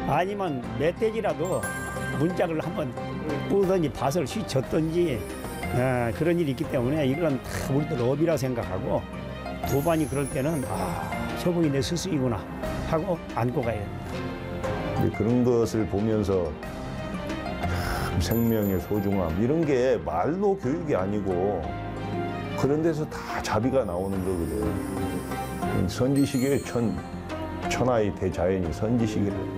아니면 멧돼지라도 문짝을 한번 뿌든지 밭을 휘쳤든지 그런 일이 있기 때문에 이건 다 우리들 업이라 생각하고 도반이 그럴 때는 저분이 내 스승이구나 하고 안고 가야 됩니다. 그런 것을 보면서 참 생명의 소중함 이런 게 말로 교육이 아니고 그런 데서 다 자비가 나오는 거거든. 선지식의 천하의 대자연이 선지식이래.